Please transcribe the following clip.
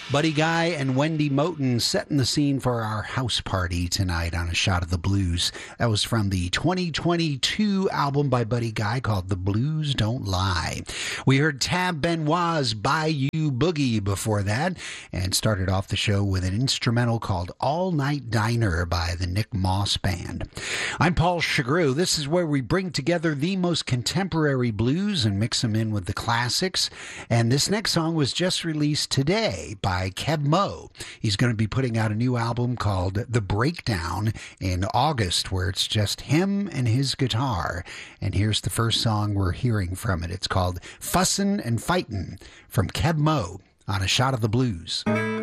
Buddy Guy and Wendy Moten setting the scene for our house party tonight on A Shot of the Blues. That was from the 2022 album by Buddy Guy called The Blues Don't Lie. We heard Tab Benoit's Bayou Boogie before that and started off the show with an instrumental called All Night Diner by the Nick Moss Band. I'm Paul Chagru. This is where we bring together the most contemporary blues and mix them in with the classics. And this next song was just released today by Keb Mo. He's going to be putting out a new album called The Breakdown in August, where it's just him and his guitar. And here's the first song we're hearing from it. It's called Fussin' and Fightin' from Keb Mo on A Shot of the Blues.